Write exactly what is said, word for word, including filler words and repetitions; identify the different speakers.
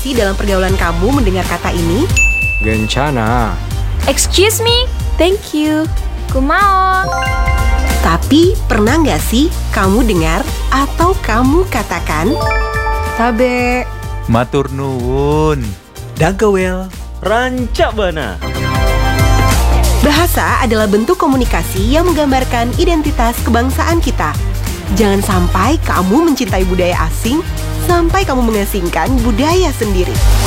Speaker 1: sih dalam pergaulan kamu mendengar kata ini?
Speaker 2: Gencana.
Speaker 3: Excuse me, thank you. Kumaon.
Speaker 1: Tapi pernah nggak sih kamu dengar atau kamu katakan
Speaker 2: Tabe.
Speaker 4: Matur nuwun.
Speaker 5: Dagawel. Rancak bana.
Speaker 1: bahasa adalah bentuk komunikasi yang menggambarkan identitas kebangsaan kita. Jangan sampai kamu mencintai budaya asing sampai kamu mengasingkan budaya sendiri.